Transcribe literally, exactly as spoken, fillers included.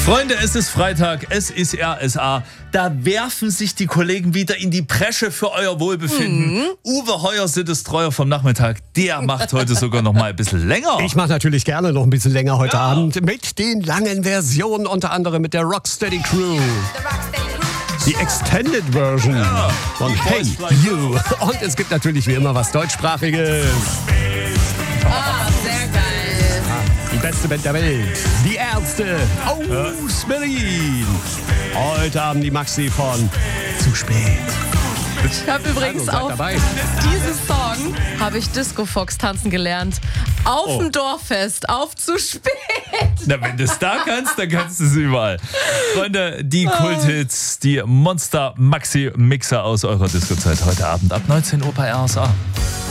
Freunde, es ist Freitag, es ist R S A. Da werfen sich die Kollegen wieder in die Bresche für euer Wohlbefinden. Mhm. Uwe Heuer, Sittestreuer vom Nachmittag, der macht heute sogar noch mal ein bisschen länger. Ich mache natürlich gerne noch ein bisschen länger heute ja. Abend mit den langen Versionen, unter anderem mit der Rocksteady Crew. Die Extended Version ja. von Hey You. Und es gibt natürlich wie immer was Deutschsprachiges. Ah, sehr geil. Die beste Band der Welt. Die Ärzte aus ja. Berlin. Heute haben die Maxi von Zu spät. Ich habe übrigens auf diesen Song habe ich Disco Fox tanzen gelernt. Auf oh. dem Dorffest, auf Zu spät. Na, wenn du es da kannst, dann kannst du es überall. Freunde, die Kulthits, die Monster Maxi Mixer aus eurer Disco-Zeit heute Abend ab neunzehn Uhr bei R S A.